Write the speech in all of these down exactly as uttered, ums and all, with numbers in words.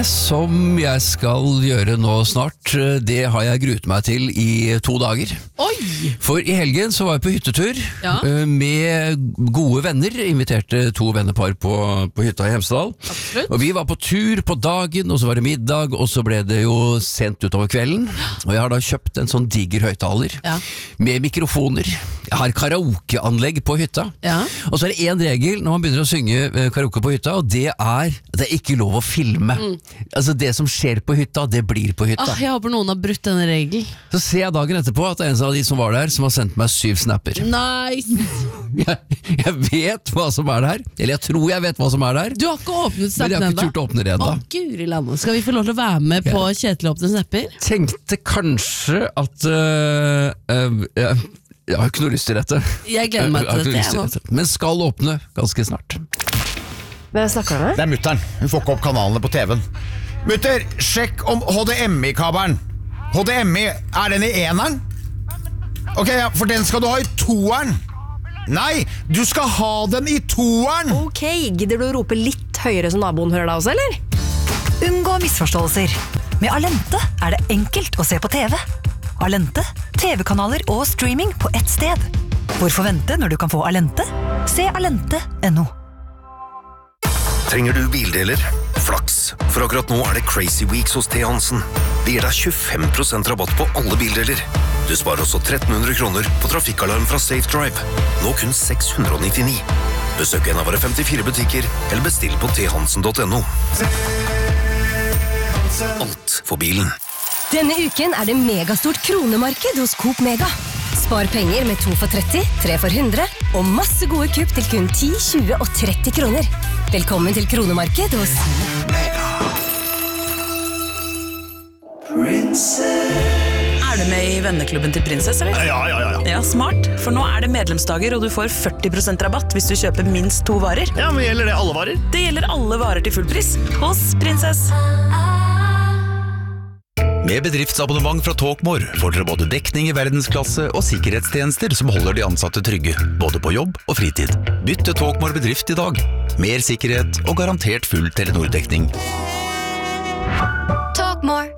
Det som jeg skal gjøre nå snart, det har jeg gruet meg til i to dager. Oi! For i helgen så var jeg på hyttetur ja. med gode venner, inviterte to vennepar på, på hytta i Hemsedal. Absolutt. Og vi var på tur på dagen, og så var det middag, og så ble det jo sent utover kvelden. Og jeg har da kjøpt en sånn diger høyttaler ja. med mikrofoner. Jeg har karaokeanlegg på hytta. Ja. Og så er det en regel når man begynner å synge karaoke på hytta, og det er det er ikke lov å filme. Mm. Altså det som skjer på hytta, det blir på hytta. Ah, jeg håper noen har brutt denne regelen. Så ser jeg dagen etterpå at det er en av de som var der som har sendt meg syv snapper. Nice! jeg, jeg vet hva som er der. Eller jeg tror jeg vet hva som er der. Du har ikke åpnet snappen enda? Men jeg har ikke turt å åpne det enda. Å guri land, skal vi få lov til å være med på ja. Kjetil åpne snapper? Tenkte kanskje at uh, uh, uh, jeg har ikke noe lyst til dette. Jeg gleder meg til dette, til dette. Men skal åpne ganske snart. Hvem snakker du med? Det er mutteren. Hun får ikke opp kanalene på T V-en. Mutter, sjekk om H D M I-kabelen. H D M I, er den i eneren? Ok, ja, for den skal du ha i toeren. Nei, du skal ha den i toeren. Ok, gidder du å rope litt høyere så naboen hører deg også, eller? Unngå misforståelser. Med Alente er det enkelt å se på T V. Alente, T V-kanaler og streaming på ett sted. Hvorfor vente når du kan få Alente? Se alente punktum no. Trenger du bildeler? Flaks, for akkurat nå er det Crazy Weeks hos T. Hansen. Det gir deg tjuefem prosent rabatt på alle bildeler. Du sparer også tretten hundre kroner på trafikkalarm fra Safe Drive. Nå kun seks hundre nittini. Besøk en av våre femtifire butikker, eller bestill på t hansen punktum no. Alt for bilen. Denne uken er det megastort kronemarked hos Coop Mega. Spar penger med to for tretti, tre for hundre, og masse gode kupp til kun ti, tjue og tretti kroner. Velkommen til kronemarked hos Mega. Er du med i venneklubben til Prinsess, eller? Ja, ja, ja. Ja, smart. For nå er det medlemsdager, og du får førti prosent rabatt hvis du kjøper minst to varer. Ja, men gjelder det alle varer? Det gjelder alle varer til full pris hos Prinsess. Med bedriftsabonnement fra Talkmore får dere både dekning i verdensklasse og sikkerhetstjenester som holder de ansatte trygge, både på jobb og fritid. Bytt til Talkmore bedrift i dag. Mer sikkerhet og garantert full Telenor-dekning. Talkmore.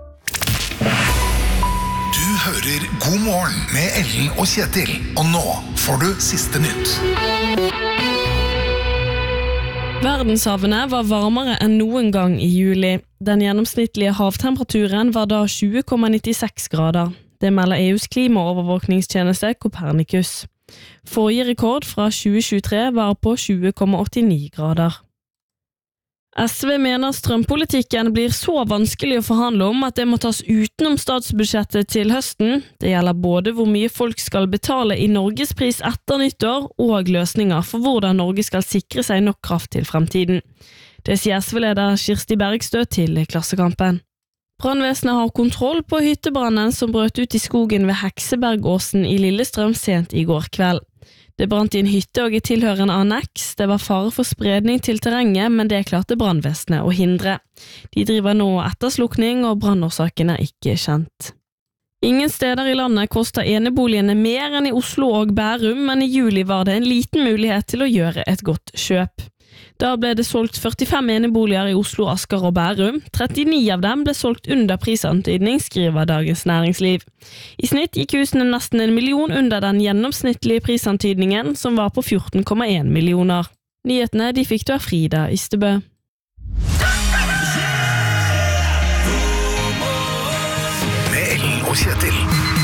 Du hører God morgen med Ellen og Kjetil, og nå får du siste nytt. Verdenshavene var varmere enn noen gang i juli. Den gjennomsnittlige havtemperaturen var da tjue komma nittiseks grader. Det melder E U's klimaovervåkningstjeneste Copernicus. Forrige rekord fra tjue tjuetre var på tjue komma åttini grader. S V mener strømpolitikken blir så vanskelig å forhandle om at det må tas utenom statsbudsjettet til høsten. Det gjelder både hvor mye folk skal betale i Norgespris etter nyttår, og løsninger for hvordan Norge skal sikre seg nok kraft til fremtiden. Det sier S V-leder Kirsti Bergstø til Klassekampen. Brannvesenet har kontroll på hyttebrannen som brøt ut i skogen ved Heksebergåsen i Lillestrøm sent i går kveld. Det brant i en hytte og i tilhørende anneks. Det var fare for spredning til terrenget, men det klarte brannvesenet å hindre. De driver nå etterslukning, og brannårsaken er ikke kjent. Ingen steder i landet koster eneboligene mer enn i Oslo og Bærum, men i juli var det en liten mulighet til å gjøre et godt kjøp. Da ble det solgt førtifem eneboliger i Oslo, Asker og Bærum. trettini av dem ble solgt under prisantydning, skriver Dagens Næringsliv. I snitt gikk husene nesten en million under den gjennomsnittlige prisantydningen, som var på fjorten komma en millioner. Nyhetene de fikk du av Frida Ystebø. Med Ellen og Kjetil.